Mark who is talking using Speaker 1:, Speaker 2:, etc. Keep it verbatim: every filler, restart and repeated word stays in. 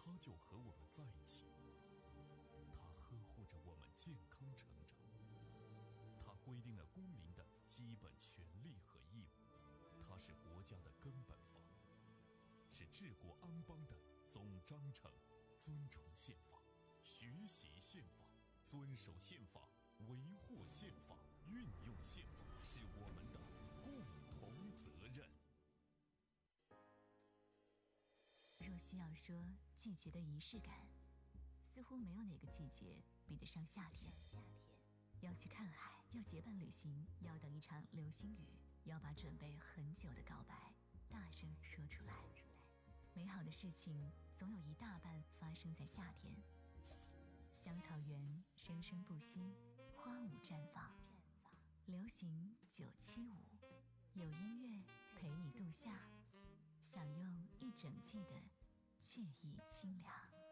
Speaker 1: 他就和我们在一起，他呵护着我们健康成长，他规定了公民的基本权利和义务，他是国家的根本法，是治国安邦的总章程。尊崇宪法，学习宪法，遵守宪法，维护宪法，运用宪法，是我们的共同责任。
Speaker 2: 若需要说季节的仪式感，似乎没有哪个季节比得上夏天。要去看海，要结伴旅行，要等一场流星雨，要把准备很久的告白大声说出来。美好的事情总有一大半发生在夏天，香草园生生不息，花舞绽放。流行九七五，有音乐陪你度夏，享用一整季的惬意清凉。